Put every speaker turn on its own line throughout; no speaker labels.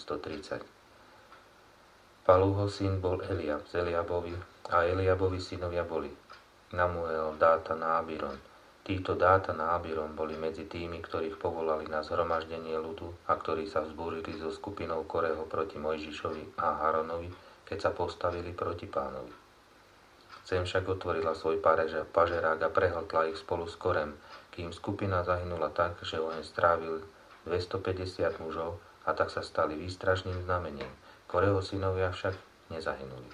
130. Palúho syn bol Eliab z Eliabovi a Eliabovi synovia boli Namuel, Dátan a Abiron. Títo Dátan a Abiron boli medzi tými, ktorých povolali na zhromaždenie ľudu a ktorí sa vzbúrili so skupinou Koreho proti Mojžišovi a Haronovi, keď sa postavili proti Pánovi. Zem však otvorila svoj pažerák a prehltla ich spolu s Korem, kým skupina zahynula tak, že oheň strávil 250 mužov a tak sa stali výstražným znamením. Koreho synovia však nezahynuli.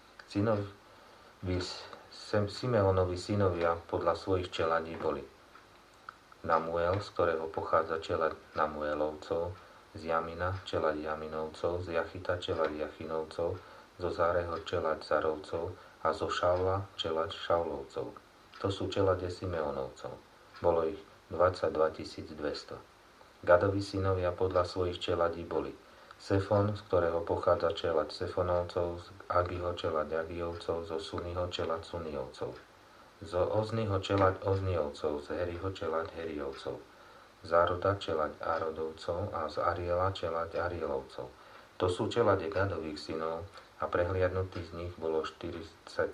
Simeonovi synovia podľa svojich čeladí boli Namuel, z ktorého pochádza čelad Namuelovcov, z Jamina čelad Jaminovcov, z Jachita čelad Jachinovcov, zo Záreho čelad Zarovcov a zo Šaula čelad Šaulovcov. To sú čelade Simeonovcov. Bolo ich 22 200. Gadovi synovia podľa svojich čeladí boli Sefon, z ktorého pochádza čelad Sefonovcov, z Agiho čelad Agijovcov, zo Suniho čelad Sunijovcov, zo Oznyho čelad Ozniovcov, z Heriho čelad Heriovcov, z Aroda čelad Arodovcov a z Ariela čelad Arielovcov. To sú čelade Gadových synov a prehliadnutých z nich bolo 40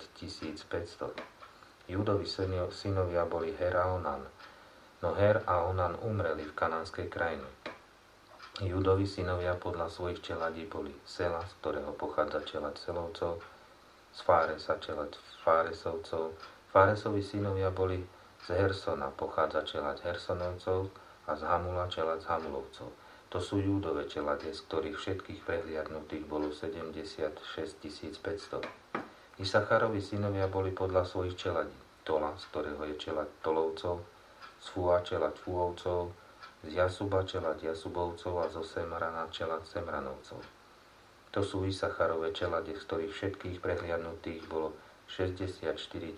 500. Júdovi synovia boli Her a Onan, no Her a Onan umreli v kanánskej krajine. Júdovi synovia podľa svojich čeladí boli Sela, z ktorého pochádza čelad Selovcov, z Fáresa čelad Fáresovcov. Fáresovi synovia boli z Hersona, pochádza čelad Hersonovcov a z Hamula čelad z Hamulovcov. To sú Júdove čeladie, z ktorých všetkých prehliadnutých bolo 76 500. Isacharovi synovia boli podľa svojich čeladí Tola, z ktorého je čelad Tolovcov, z Fua čelad Fuovcov, z Jasuba čelad Jasubovcov a zo Semrana čelad Semranovcov. To sú Isacharové čelade, z ktorých všetkých prehliadnutých bolo 64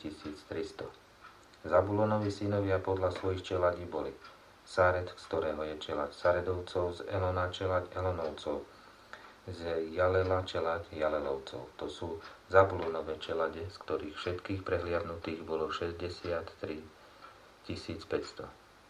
300. Zabulonovi synovia podľa svojich čeladí boli Sared, z ktorého je čelad Saredovcov, z Elona čelad Elonovcov, z Jalela čelad Jalelovcov. To sú Zabulonové čelade, z ktorých všetkých prehliadnutých bolo 63 500.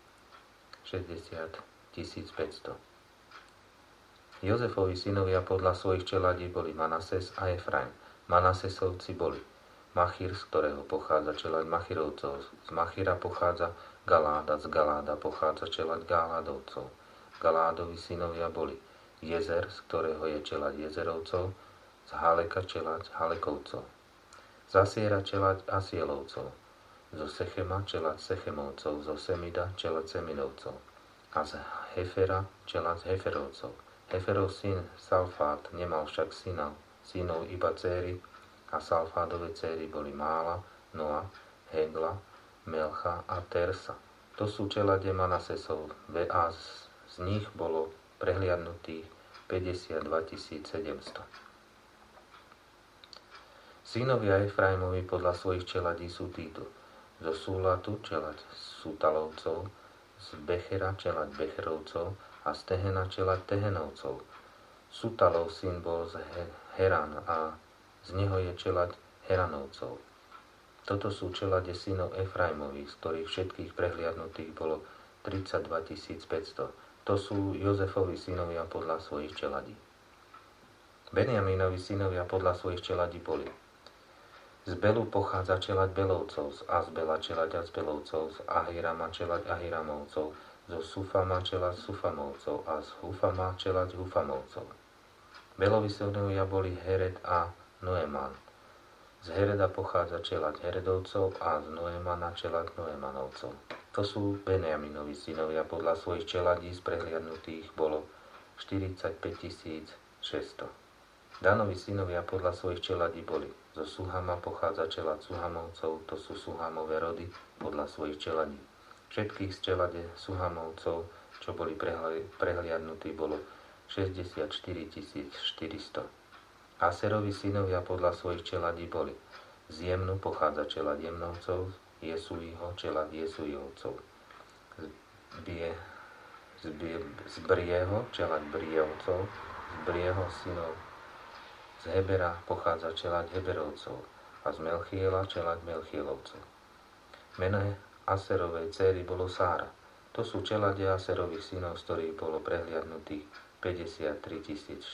60 500. Jozefovi synovia podľa svojich čeladí boli Manases a Efraim. Manasesovci boli Machir, z ktorého pochádza čelad Machirovcov. Z Machira pochádza Galád a z Galáda pochádza čelad Galádovcov. Galádovi synovia boli Jezer, z ktorého je čelad Jezerovcov. Z Haleka čelad Halekovcov. Z Asiera čelad Asielovcov. Zo Sechema čelad Sechemovcov, zo Semida čelad Seminovcov a z Hefera čelad Heferovcov. Heferov syn Salfát nemal však synov iba céry a Salfádove céry boli Mála, Noa, Hegla, Melcha a Tersa. To sú čelade Manasesov a z nich bolo prehliadnutých 52 700. Synovia Efraimovi podľa svojich čeladí sú títo: zo Súlatu čelať Sútalovcov, z Bechera čelať Becherovcov a z Tehena čelať Tehenovcov. Sútalov syn bol z Heran a z neho je čelať Heranovcov. Toto sú čelade synov Efraimových, z ktorých všetkých prehliadnutých bolo 32 500. To sú Jozefovi synovia podľa svojich čeladí. Benjamínovi synovia podľa svojich čeladí boli: z Belu pochádza čelať Belovcov, z Azbela čelať Azbelovcov, z Ahirama čelať Ahiramovcov, zo Sufama čelať Sufamovcov a z Hufama čelať Hufamovcov. Belovi synovia boli Hered a Noeman. Z Hereda pochádza čelať Heredovcov a z Noemana čelať Noemanovcov. To sú Benjaminovi synovia podľa svojich čeladí, z prehliadnutých bolo 45 600. Danovi synovia podľa svojich čeladí boli: zo Suhama pochádza čelad Suhamovcov, to sú Suhamové rody podľa svojich čeladí. Všetkých z čelade Suhamovcov, čo boli prehliadnutí, bolo 64 400. Aserovi synovia podľa svojich čeladí boli: z Jemnu pochádza čelad Jemnovcov, Jesúiho čelad Jesújovcov, z Brieho čelad Brievcov, z Brieho synov. Z Hebera pochádza čelad Heberovcov a z Melchiela čelad Melchielovcov. Meno Aserovej céry bolo Sára. To sú čelade Aserových synov, z ktorých bolo prehliadnutých 53